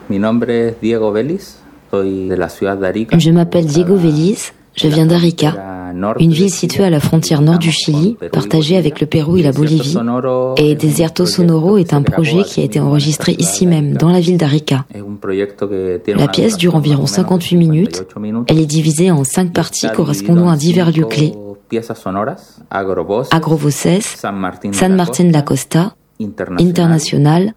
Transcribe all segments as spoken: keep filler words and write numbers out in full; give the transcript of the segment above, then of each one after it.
Je m'appelle Diego Vélez, je viens d'Arica, une ville située à la frontière nord du Chili, partagée avec le Pérou et la Bolivie. Et Desierto Sonoro est un projet qui a été enregistré ici même, dans la ville d'Arica. La pièce dure environ cinquante-huit minutes. Elle est divisée en cinq parties correspondant à divers lieux clés. Agrovoces, San Martín de la Costa, Internacional,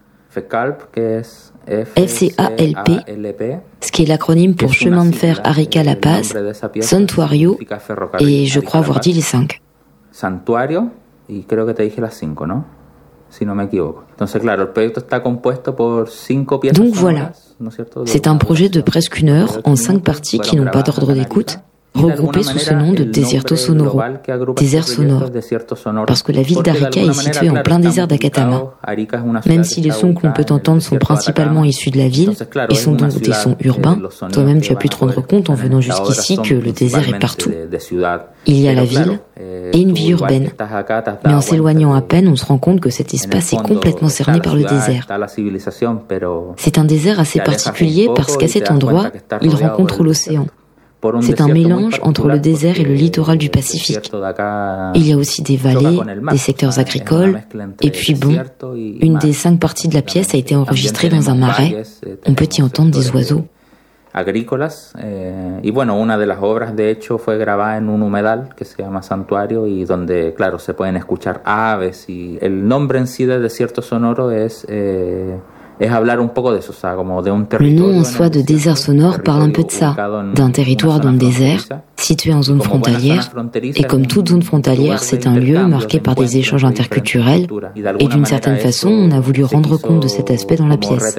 F C A L P, ce qui est l'acronyme pour Chemin de fer Arica-La Paz, Santuario, et je crois avoir dit les cinq. Santuario, y creo que te dije las cinco, ¿no? Si no me equivoco. Entonces, claro, el proyecto está compuesto por cinco piezas. Donc voilà, c'est un projet de presque une heure en cinq parties qui n'ont pas d'ordre d'écoute, regroupé sous ce nom de Desierto Sonoro, désert sonore, parce que la ville d'Arica est située en plein désert d'Acatama. Même si les sons que l'on peut entendre sont principalement issus de la ville, et sont donc des sons urbains, toi-même tu as pu te rendre compte en venant jusqu'ici que le désert est partout. Il y a la ville et une vie urbaine, mais en s'éloignant à peine, on se rend compte que cet espace est complètement cerné par le désert. C'est un désert assez particulier parce qu'à cet endroit, il rencontre l'océan. C'est un mélange entre le désert et le littoral du Pacifique. Il y a aussi des vallées, des secteurs agricoles, et puis bon, une des cinq parties de la pièce a été enregistrée dans un marais. On peut y entendre des oiseaux. Agrícolas eh, y bueno, una de las obras de hecho fue grabada en un humedal que se llama Santuario y donde claro se pueden escuchar aves y el nombre en sí de Desierto Sonoro es eh, Le nom en soi de désert sonore parle un peu de ça, d'un territoire dans le désert, situé en zone frontalière, et comme toute zone frontalière, c'est un lieu marqué par des échanges interculturels, et d'une certaine façon, on a voulu rendre compte de cet aspect dans la pièce.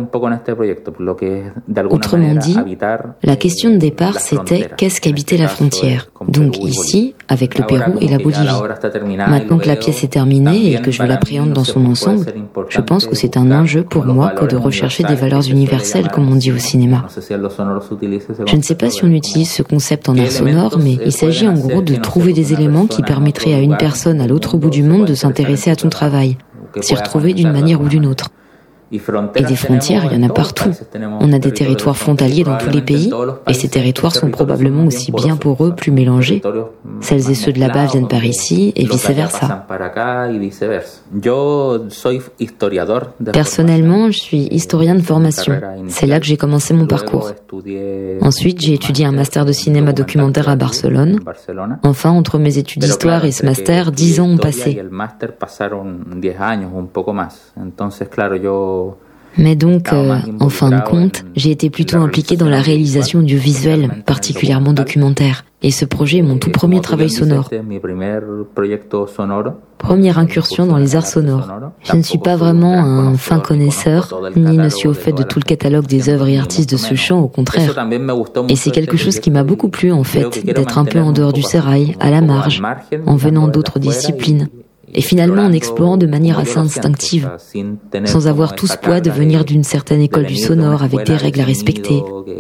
Autrement dit, la question de départ, c'était qu'est-ce qu'habitait la frontière? Donc ici, avec le Pérou et la Bolivie. Maintenant que la pièce est terminée et que je l'appréhende dans son ensemble, je pense que c'est un enjeu pour moi que de rechercher des valeurs universelles, comme on dit au cinéma. Je ne sais pas si on utilise ce concept en art sonore, mais il s'agit en gros de trouver des éléments qui permettraient à une personne à l'autre bout du monde de s'intéresser à ton travail, s'y retrouver d'une manière ou d'une autre. Et des frontières, il y en a partout. On a des territoires frontaliers dans tous les pays, et ces territoires sont probablement aussi bien pour eux plus mélangés. Celles et ceux de là-bas viennent par ici, et vice-versa. Personnellement, je suis historien de formation. C'est là que j'ai commencé mon parcours. Ensuite, j'ai étudié un master de cinéma documentaire à Barcelone. Enfin, entre mes études d'histoire et ce master, dix ans ont passé. Mais donc, euh, en fin de compte, j'ai été plutôt impliquée dans la réalisation audiovisuelle, particulièrement documentaire. Et ce projet est mon tout premier travail sonore. Première incursion dans les arts sonores. Je ne suis pas vraiment un fin connaisseur, ni ne suis au fait de tout le catalogue des œuvres et artistes de ce champ, au contraire. Et c'est quelque chose qui m'a beaucoup plu, en fait, d'être un peu en dehors du sérail, à la marge, en venant d'autres disciplines. Et finalement en explorant de manière assez instinctive, sans avoir tout ce poids de venir d'une certaine école du sonore avec des règles à respecter.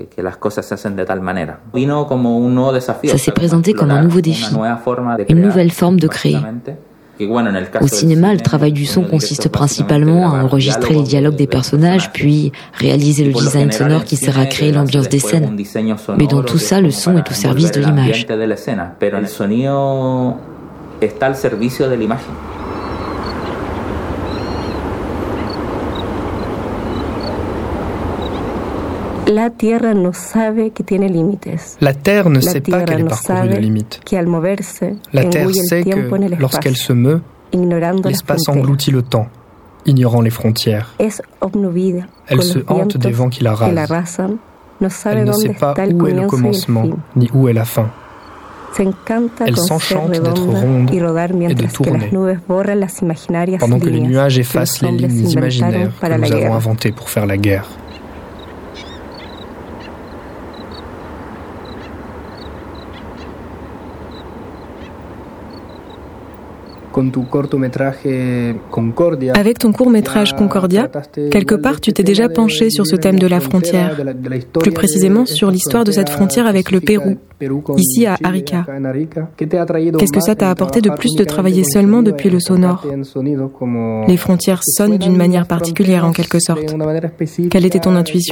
Ça s'est présenté comme un nouveau défi, une nouvelle forme de créer. Au cinéma, le travail du son consiste principalement à enregistrer les dialogues des personnages, puis réaliser le design sonore qui sert à créer l'ambiance des scènes. Mais dans tout ça, le son est au service de l'image. Está al servicio de la imagen. La Terre ne sabe que tiene límites. La Terre ne sait pas qu'elle est parcourue de limites. La Terre sait que, lorsqu'elle se meut, l'espace engloutit le temps, ignorant les frontières. Elle se hante des vents qui la rasent. Elle ne sait pas où est le commencement, ni où est la fin. Elle s'enchante d'être ronde et de tourner, pendant que les nuages effacent les lignes imaginaires que nous avons inventées pour faire la guerre. Avec ton court-métrage Concordia, quelque part tu t'es déjà penché sur ce thème de la frontière, plus précisément sur l'histoire de cette frontière avec le Pérou, ici à Arica. Qu'est-ce que ça t'a apporté de plus de travailler seulement depuis le sonore ? Les frontières sonnent d'une manière particulière en quelque sorte. Quelle était ton intuition ?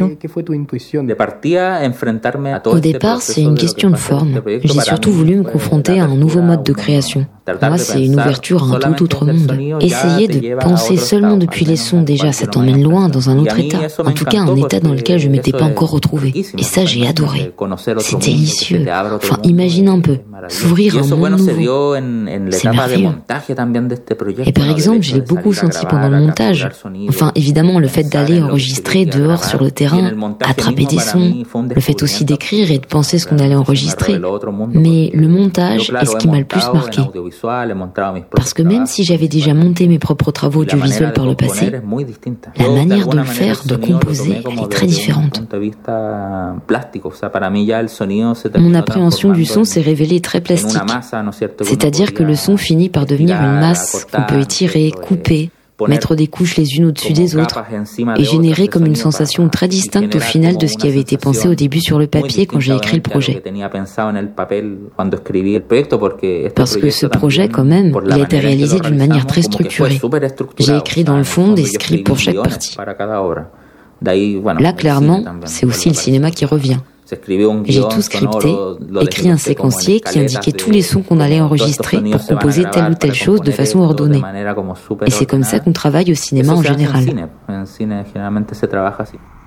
Au départ, c'est une question de forme. J'ai surtout voulu me confronter à un nouveau mode de création. Moi, c'est une ouverture à un tout autre monde. Essayer de penser seulement depuis les sons, déjà, ça t'emmène loin, dans un autre état. En tout cas, un état dans lequel je ne m'étais pas encore retrouvée. Et ça, j'ai adoré. C'est délicieux. Enfin, imagine un peu, s'ouvrir un monde nouveau. C'est merveilleux. Et par exemple, je l'ai beaucoup senti pendant le montage. Enfin, évidemment, le fait d'aller enregistrer dehors sur le terrain, attraper des sons, le fait aussi d'écrire et de penser ce qu'on allait enregistrer. Mais le montage est ce qui m'a le plus marqué. Parce que même si j'avais déjà monté mes propres travaux audiovisuels par le passé, la manière de le faire, de composer, elle est très différente. Mon appréhension du son s'est révélée très plastique. C'est-à-dire que le son finit par devenir une masse qu'on peut étirer, couper, mettre des couches les unes au-dessus des autres et générer comme une sensation très distincte au final de ce qui avait été pensé au début sur le papier quand j'ai écrit le projet. Parce que ce projet, quand même, il a été réalisé d'une manière très structurée. J'ai écrit dans le fond des scripts pour chaque partie. Là, clairement, c'est aussi le cinéma qui revient. J'ai tout scripté, écrit un séquencier qui indiquait tous les sons qu'on allait enregistrer pour composer telle ou telle chose de façon ordonnée. Et c'est comme ça qu'on travaille au cinéma en général.